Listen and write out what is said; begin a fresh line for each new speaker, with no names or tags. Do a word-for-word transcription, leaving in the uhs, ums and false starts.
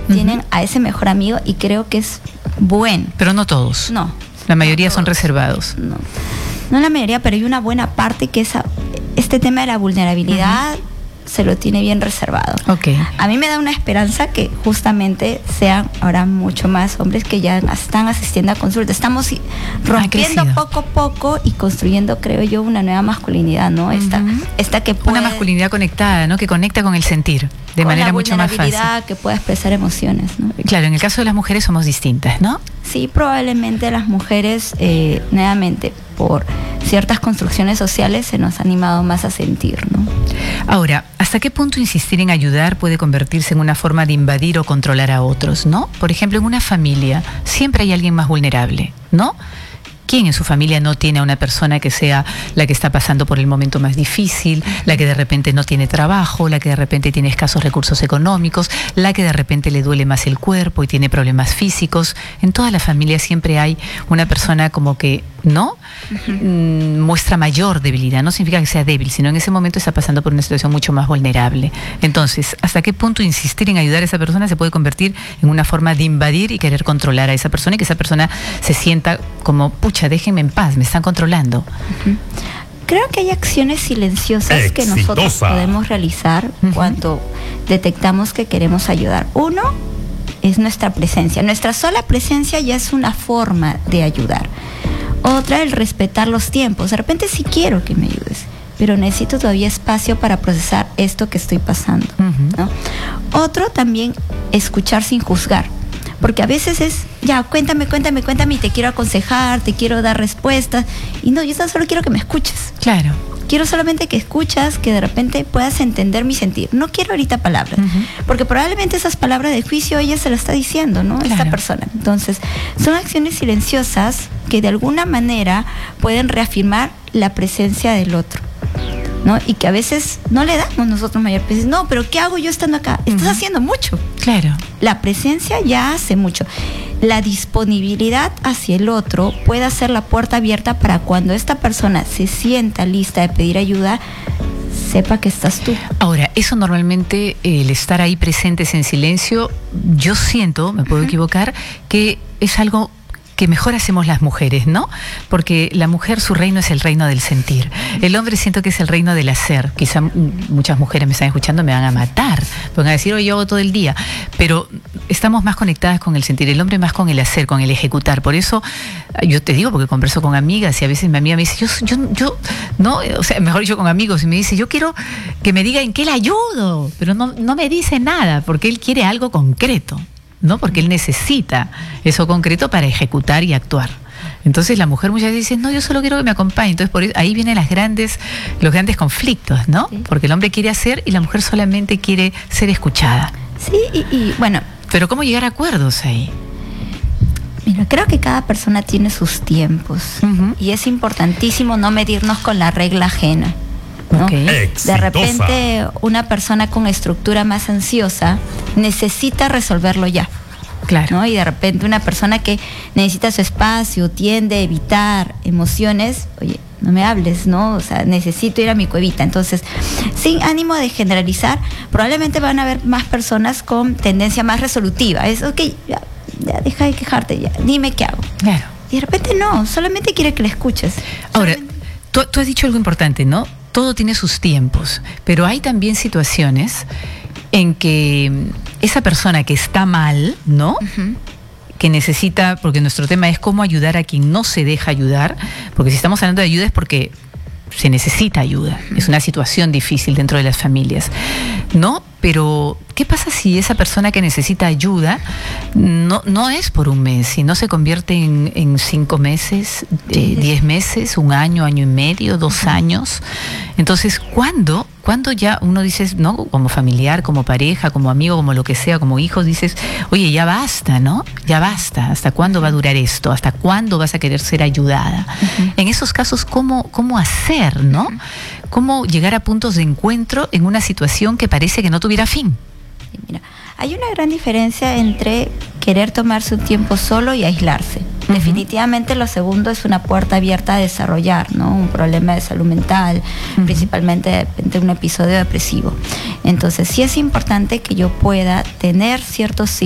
tienen a ese mejor amigo y creo que es bueno.
Pero no todos.
No.
La mayoría
no
son
todos.
reservados.
No, no la mayoría, pero hay una buena parte que esa, este tema de la vulnerabilidad uh-huh. se lo tiene bien reservado.
Okay.
A mí me da una esperanza que justamente sean ahora mucho más hombres que ya están asistiendo a consultas. Estamos rompiendo poco a poco y construyendo, creo yo, una nueva masculinidad, ¿no? Esta, uh-huh. esta que puede,
una masculinidad conectada, ¿no? Que conecta con el sentir de manera mucho más fácil.
Que pueda expresar emociones, ¿no?
Claro, en el caso de las mujeres somos distintas, ¿no?
Sí, probablemente las mujeres, eh, nuevamente, por ciertas construcciones sociales, se nos ha animado más a sentir, ¿no?
Ahora, ¿hasta qué punto insistir en ayudar puede convertirse en una forma de invadir o controlar a otros, ¿no? Por ejemplo, en una familia siempre hay alguien más vulnerable, ¿no? ¿Quién en su familia no tiene a una persona que sea la que está pasando por el momento más difícil, la que de repente no tiene trabajo, la que de repente tiene escasos recursos económicos, la que de repente le duele más el cuerpo y tiene problemas físicos? En toda la familia siempre hay una persona como que, ¿no? Uh-huh. Mm, muestra mayor debilidad. No significa que sea débil, sino en ese momento está pasando por una situación mucho más vulnerable. Entonces, ¿hasta qué punto insistir en ayudar a esa persona se puede convertir en una forma de invadir y querer controlar a esa persona y que esa persona se sienta como, pucha, déjenme en paz, me están controlando?
Uh-huh. Creo que hay acciones silenciosas Exitosa. que nosotros podemos realizar uh-huh. cuando detectamos que queremos ayudar. Uno es nuestra presencia. Nuestra sola presencia ya es una forma de ayudar. Otra, el respetar los tiempos. De repente sí quiero que me ayudes, pero necesito todavía espacio para procesar esto que estoy pasando, uh-huh. ¿no? Otro, también escuchar sin juzgar. Porque a veces es, ya, cuéntame, cuéntame, cuéntame, y te quiero aconsejar, te quiero dar respuestas. Y no, yo solo quiero que me escuches.
Claro.
Quiero solamente que escuchas, que de repente puedas entender mi sentir. No quiero ahorita palabras, uh-huh. porque probablemente esas palabras de juicio ella se las está diciendo, ¿no? Claro. Esta persona. Entonces, son acciones silenciosas que de alguna manera pueden reafirmar la presencia del otro, ¿no? Y que a veces no le damos nosotros mayor presencia. No, pero ¿qué hago yo estando acá? Estás uh-huh. haciendo mucho.
Claro.
La presencia ya hace mucho. La disponibilidad hacia el otro puede hacer la puerta abierta para cuando esta persona se sienta lista de pedir ayuda, sepa que estás tú.
Ahora, eso normalmente, el estar ahí presentes en silencio, yo siento, me puedo uh-huh. equivocar, que es algo que mejor hacemos las mujeres, ¿no? Porque la mujer, su reino es el reino del sentir. El hombre siento que es el reino del hacer. Quizá muchas mujeres me están escuchando, me van a matar, me van a decir, oye, yo hago todo el día. Pero estamos más conectadas con el sentir, el hombre más con el hacer, con el ejecutar. Por eso, yo te digo, porque converso con amigas y a veces mi amiga me dice, yo, yo, yo, no, o sea, mejor dicho con amigos, y me dice, yo quiero que me diga en qué le ayudo, pero no, no me dice nada, porque él quiere algo concreto, ¿no? Porque él necesita eso concreto para ejecutar y actuar. Entonces la mujer muchas veces dice, no, yo solo quiero que me acompañe. Entonces por ahí vienen las grandes, los grandes conflictos, ¿no? Sí. Porque el hombre quiere hacer y la mujer solamente quiere ser escuchada.
Sí, y, y bueno.
Pero ¿cómo llegar a acuerdos ahí?
Mira, creo que cada persona tiene sus tiempos uh-huh. y es importantísimo no medirnos con la regla ajena, ¿no? Okay. De repente una persona con estructura más ansiosa necesita resolverlo ya.
Claro.
¿No? Y de repente una persona que necesita su espacio, tiende a evitar emociones, oye, no me hables, ¿no? O sea, necesito ir a mi cuevita. Entonces, sin ánimo de generalizar, probablemente van a haber más personas con tendencia más resolutiva. Es, ok, ya, ya deja de quejarte, ya, dime qué hago.
Claro.
Y de repente no, solamente quiere que le escuches.
Ahora,
solamente...
tú, tú has dicho algo importante, ¿no? Todo tiene sus tiempos, pero hay también situaciones en que esa persona que está mal, ¿no? Uh-huh. Que necesita, porque nuestro tema es cómo ayudar a quien no se deja ayudar, porque si estamos hablando de ayuda es porque se necesita ayuda, uh-huh. es una situación difícil dentro de las familias, ¿no? Pero, ¿qué pasa si esa persona que necesita ayuda no, no es por un mes, si no se convierte en, en cinco meses, eh, diez meses, un año, año y medio, dos uh-huh. años? Entonces, ¿cuándo? ¿Cuándo ya uno dice, no, como familiar, como pareja, como amigo, como lo que sea, como hijos, dices, oye, ya basta, ¿no? Ya basta. ¿Hasta cuándo va a durar esto? ¿Hasta cuándo vas a querer ser ayudada? Uh-huh. En esos casos, ¿cómo, cómo hacer, no? Uh-huh. ¿Cómo llegar a puntos de encuentro en una situación que parece que no tuviera fin?
Mira, hay una gran diferencia entre querer tomarse un tiempo solo y aislarse. Uh-huh. Definitivamente lo segundo es una puerta abierta a desarrollar, ¿no? Un problema de salud mental, uh-huh. principalmente de repente un episodio depresivo. Entonces sí es importante que yo pueda tener ciertos